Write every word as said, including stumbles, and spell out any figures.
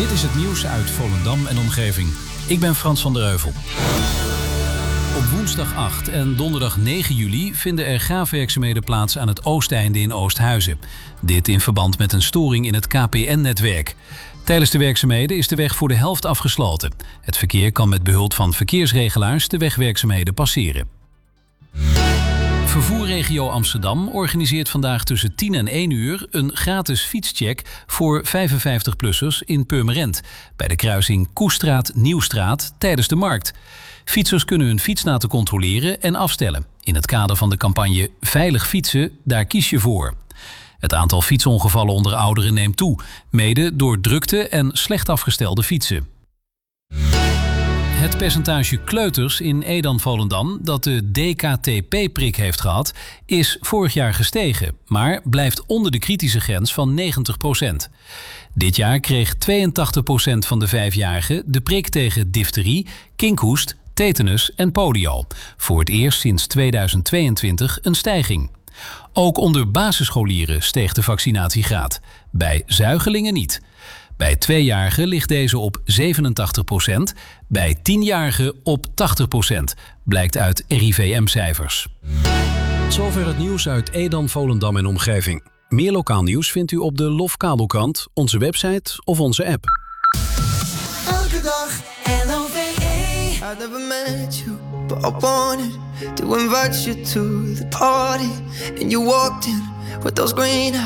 Dit is het nieuws uit Volendam en omgeving. Ik ben Frans van der Heuvel. Op woensdag acht en donderdag negen juli vinden er graafwerkzaamheden plaats aan het Oosteinde in Oosthuizen. Dit in verband met een storing in het K P N-netwerk. Tijdens de werkzaamheden is de weg voor de helft afgesloten. Het verkeer kan met behulp van verkeersregelaars de wegwerkzaamheden passeren. Vervoerregio Amsterdam organiseert vandaag tussen tien en één uur een gratis fietscheck voor vijfenvijftig-plussers in Purmerend, bij de kruising Koestraat-Nieuwstraat tijdens de markt. Fietsers kunnen hun fiets laten controleren en afstellen. In het kader van de campagne Veilig fietsen, daar kies je voor. Het aantal fietsongevallen onder ouderen neemt toe, mede door drukte en slecht afgestelde fietsen. Het percentage kleuters in Edam-Volendam dat de D K T P-prik heeft gehad, is vorig jaar gestegen, maar blijft onder de kritische grens van negentig procent. Dit jaar kreeg tweeëntachtig procent van de vijfjarigen de prik tegen difterie, kinkhoest, tetanus en polio. Voor het eerst sinds tweeduizend tweeëntwintig een stijging. Ook onder basisscholieren steeg de vaccinatiegraad. Bij zuigelingen niet. Bij tweejarigen ligt deze op zevenentachtig procent, bij tienjarigen op tachtig procent, blijkt uit R I V M-cijfers. Zover het nieuws uit Edam, Volendam en omgeving. Meer lokaal nieuws vindt u op de Lof Kabelkrant, onze website of onze app. Elke dag L O V E. I never met you, but I wanted to invite you to the party. And you walked in with those green